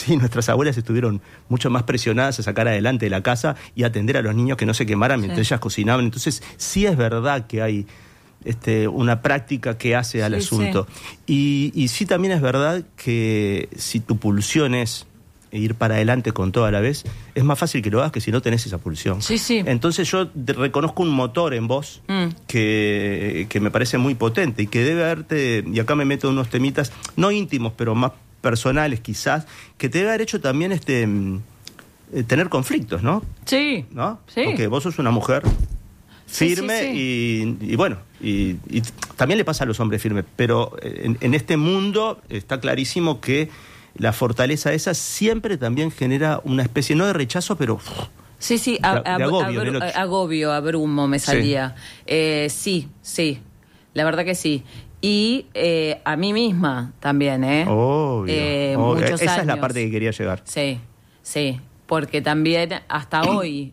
sí, nuestras abuelas estuvieron mucho más presionadas a sacar adelante la casa y atender a los niños que no se quemaran mientras ellas cocinaban. Entonces, sí es verdad que hay una práctica que hace al asunto. Sí. Y sí también es verdad que si tu pulsión es ir para adelante con todo a la vez, es más fácil que lo hagas que si no tenés esa pulsión. Sí, sí. Entonces yo reconozco un motor en vos que me parece muy potente y que debe haberte, y acá me meto unos temitas, no íntimos, pero más personales quizás, que te debe haber hecho también tener conflictos, ¿no? Sí. ¿No? Sí. Porque vos sos una mujer firme, sí. Y bueno, y también le pasa a los hombres firmes, pero en este mundo está clarísimo que la fortaleza esa siempre también genera una especie, no de rechazo, pero sí, de agobio. Agobio, abrumo me salía. Sí, la verdad que sí. Y a mí misma también, Obvio. Muchos esa años. Es la parte que quería llegar. Sí, porque también hasta hoy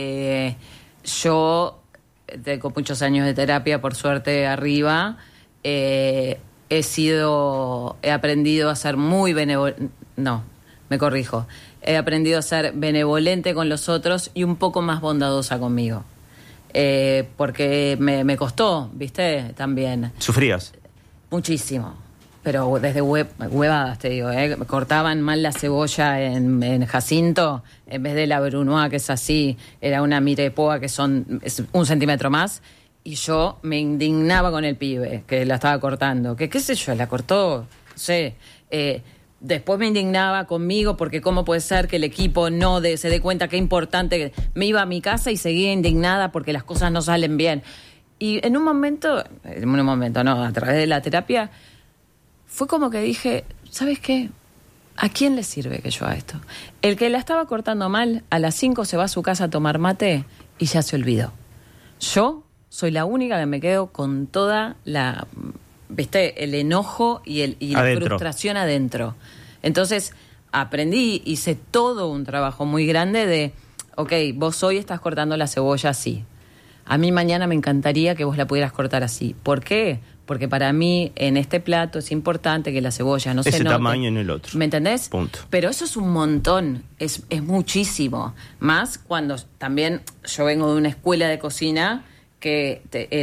yo tengo muchos años de terapia, por suerte, arriba. He aprendido a ser muy benevolente. No, me corrijo. He aprendido a ser benevolente con los otros y un poco más bondadosa conmigo. Porque me costó, ¿viste? También. ¿Sufrías? Muchísimo. Pero desde huevadas, te digo, ¿eh? Cortaban mal la cebolla en Jacinto, en vez de la Brunoise, que es así, era una mirepoa que es 1 centímetro más, y yo me indignaba con el pibe que la estaba cortando. Que qué sé yo, la cortó, no sé. Después me indignaba conmigo porque cómo puede ser que el equipo se dé cuenta qué importante. Me iba a mi casa y seguía indignada porque las cosas no salen bien. Y en un momento, a través de la terapia, fue como que dije, ¿sabes qué? ¿A quién le sirve que yo haga esto? El que la estaba cortando mal, a las 5 se va a su casa a tomar mate y ya se olvidó. Yo soy la única que me quedo con toda la, ¿viste? El enojo y la frustración adentro. Entonces, aprendí, hice todo un trabajo muy grande de, ok, vos hoy estás cortando la cebolla así. A mí mañana me encantaría que vos la pudieras cortar así. ¿Por qué? Porque para mí, en este plato, es importante que la cebolla no se note. Ese tamaño en el otro. ¿Me entendés? Punto. Pero eso es un montón, es muchísimo. Más cuando también yo vengo de una escuela de cocina que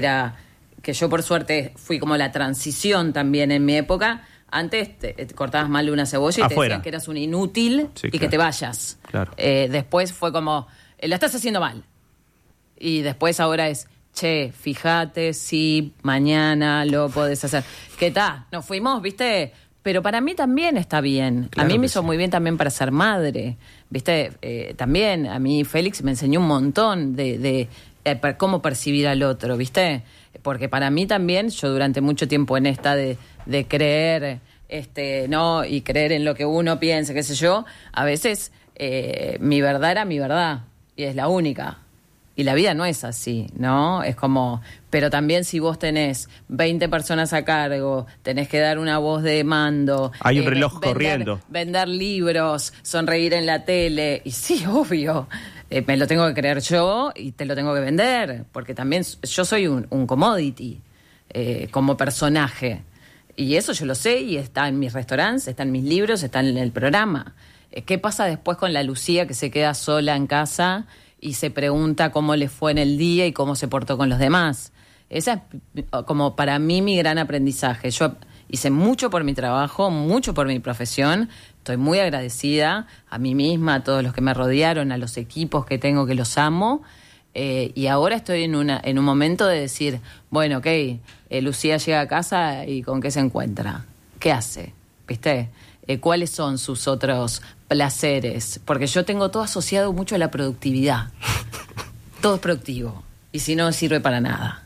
yo por suerte fui como la transición también en mi época. Antes te cortabas mal una cebolla y te decían que eras un inútil que te vayas. Claro. Después fue como, la estás haciendo mal. Y después ahora es, che, fíjate si mañana lo podés hacer. ¿Qué tal? Nos fuimos, ¿viste? Pero para mí también está bien. Claro, a mí me hizo muy bien también para ser madre, ¿viste? También a mí Félix me enseñó un montón de cómo percibir al otro, ¿viste? Porque para mí también, yo durante mucho tiempo en esta de creer, ¿no? Y creer en lo que uno piensa, qué sé yo, a veces mi verdad era mi verdad y es la única. Y la vida no es así, ¿no? Es como, pero también si vos tenés 20 personas a cargo, tenés que dar una voz de mando. Hay un reloj corriendo. Vender libros, sonreír en la tele. Y sí, obvio, me lo tengo que creer yo y te lo tengo que vender. Porque también yo soy un commodity como personaje. Y eso yo lo sé y está en mis restaurantes, está en mis libros, está en el programa. ¿Qué pasa después con la Lucía que se queda sola en casa y se pregunta cómo le fue en el día y cómo se portó con los demás? Esa es como para mí mi gran aprendizaje. Yo hice mucho por mi trabajo, mucho por mi profesión. Estoy muy agradecida a mí misma, a todos los que me rodearon, a los equipos que tengo que los amo. Y ahora estoy en un momento de decir, bueno, ok, Lucía llega a casa y ¿con qué se encuentra? ¿Qué hace? ¿Viste? ¿Cuáles son sus otros placeres? Porque yo tengo todo asociado mucho a la productividad. Todo es productivo. Y si no, sirve para nada.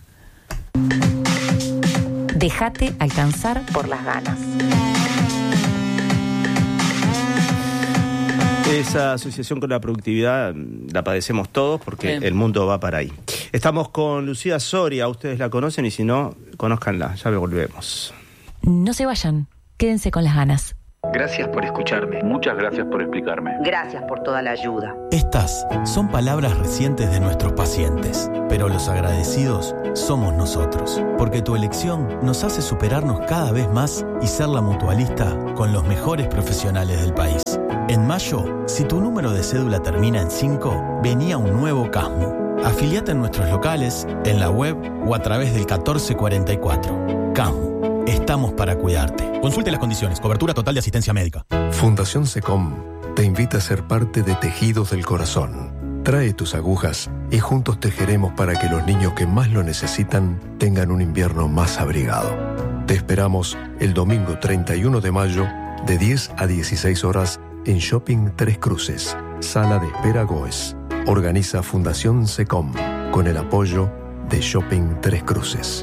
Déjate alcanzar por las ganas. Esa asociación con la productividad la padecemos todos porque el mundo va para ahí. Estamos con Lucía Soria, ustedes la conocen y si no, conózcanla, ya volvemos. No se vayan, quédense con las ganas. Gracias por escucharme. Muchas gracias por explicarme. Gracias por toda la ayuda. Estas son palabras recientes de nuestros pacientes, pero los agradecidos somos nosotros, porque tu elección nos hace superarnos cada vez más y ser la mutualista con los mejores profesionales del país. En mayo, si tu número de cédula termina en 5, venía un nuevo CASMU. Afiliate en nuestros locales, en la web o a través del 1444. CASMU. Estamos para cuidarte. Consulte las condiciones. Cobertura total de asistencia médica. Fundación SECOM te invita a ser parte de Tejidos del Corazón. Trae tus agujas y juntos tejeremos para que los niños que más lo necesitan tengan un invierno más abrigado. Te esperamos el domingo 31 de mayo de 10 a 16 horas en Shopping Tres Cruces, Sala de Espera Goes. Organiza Fundación SECOM con el apoyo de Shopping Tres Cruces.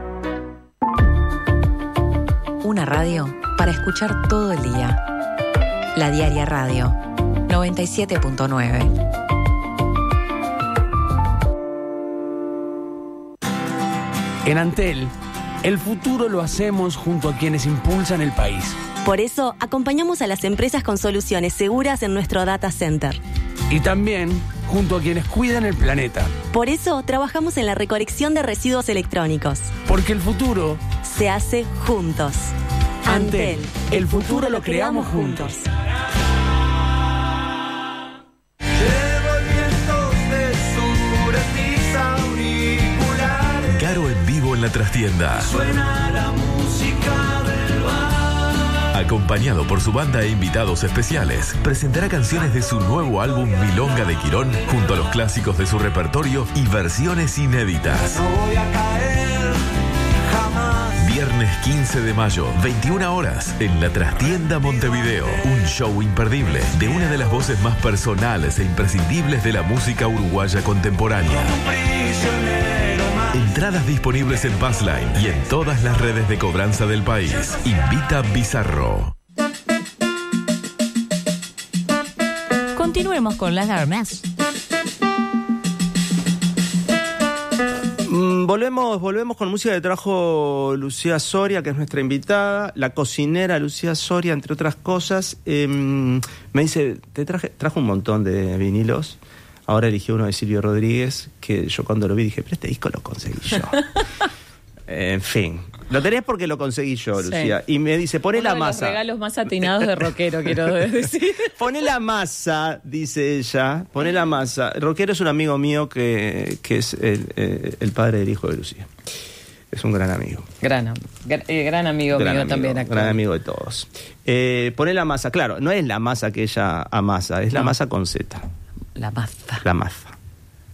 Una radio para escuchar todo el día. La Diaria Radio 97.9. En Antel, el futuro lo hacemos junto a quienes impulsan el país. Por eso, acompañamos a las empresas con soluciones seguras en nuestro data center. Y también junto a quienes cuidan el planeta. Por eso, trabajamos en la recolección de residuos electrónicos. Porque el futuro se hace juntos. Antel, el futuro lo creamos juntos. Caro en vivo en la trastienda. Suena la música del bar. Acompañado por su banda e invitados especiales, presentará canciones de su nuevo álbum Milonga de Quirón, junto a los clásicos de su repertorio y versiones inéditas. No voy a caer jamás. Viernes 15 de mayo, 21 horas, en la Trastienda Montevideo. Un show imperdible de una de las voces más personales e imprescindibles de la música uruguaya contemporánea. Entradas disponibles en Passline y en todas las redes de cobranza del país. Invita Bizarro. Continuemos con las armas. Volvemos con música que trajo Lucía Soria, que es nuestra invitada, la cocinera Lucía Soria, entre otras cosas. Me dice, trajo un montón de vinilos. Ahora eligió uno de Silvio Rodríguez, que yo cuando lo vi dije, pero este disco lo conseguí yo. En fin, lo tenés porque lo conseguí yo, Lucía. Sí. Y me dice, poné la masa. Uno de los regalos más atinados de rockero, quiero decir. Poné la masa, dice ella, poné la masa. El rockero es un amigo mío que es el padre del hijo de Lucía. Es un gran amigo. Gran amigo mío también. Gran amigo de todos. Poné la masa, claro, no es la masa que ella amasa, es la masa con Z. La masa. La masa.